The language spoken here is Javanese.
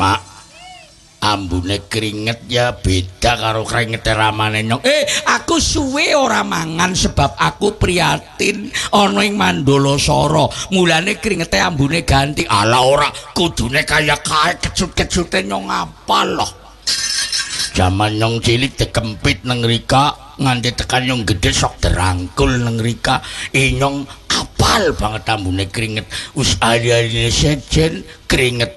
Mak, ambune keringet ya beda karo keringet ramane Nyong. Aku suwe ora mangan sebab aku prihatin ana ing Mandala Sara. Mulane keringete ambune ganti. Ala ora kudune kaya kae kecut-kecute Nyong apal loh. Jaman Nyong cilik dikempit nang rika nganti tekan Nyong gedhe sok derangkul nang rika. Nyong apal banget ambune keringet. Wis ali-aline sejen keringet